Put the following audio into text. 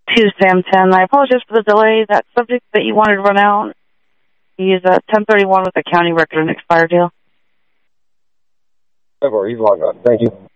2 Sam 10. I apologize for the delay. That subject that you wanted to run out, he is 1031 with a county record and expired deal. He's logged on. Thank you.